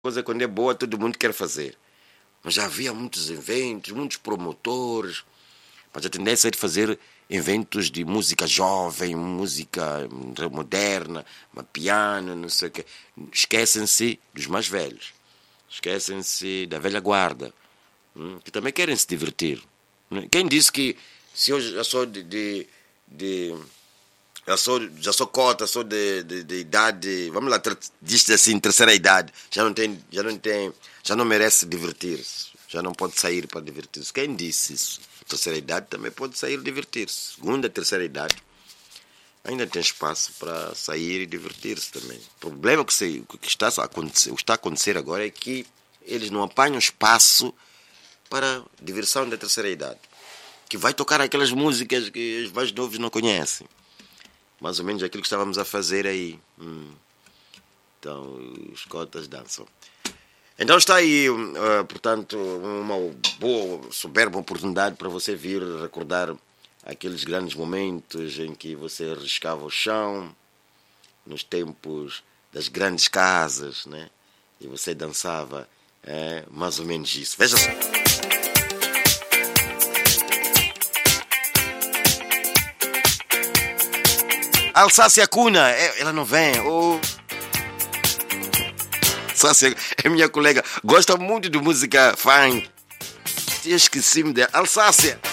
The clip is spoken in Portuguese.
coisa quando é boa todo mundo quer fazer. Mas já havia muitos eventos, muitos promotores. Mas a tendência é de fazer eventos de música jovem, música moderna, piano, não sei o quê. Esquecem-se dos mais velhos. Esquecem-se da velha guarda, que também querem se divertir. Quem disse que se eu já sou já sou cota, sou de idade, vamos lá, diz assim, terceira idade, já não merece divertir-se, já não pode sair para divertir-se. Quem disse isso? Terceira idade também pode sair e divertir-se. Segunda, terceira idade, ainda tem espaço para sair e divertir-se também. O problema que está a acontecer agora é que eles não apanham espaço para diversão da terceira idade, que vai tocar aquelas músicas que os mais novos não conhecem. Mais ou menos aquilo que estávamos a fazer aí. Então, os cotas dançam. Então está aí, portanto, uma boa, soberba oportunidade para você vir recordar aqueles grandes momentos em que você riscava o chão, nos tempos das grandes casas, né? E você dançava, mais ou menos isso. Veja só. Alsácia Cuna, ela não vem. Alsácia é minha colega, gosta muito de música funk. Eu esqueci-me dela. Alsácia.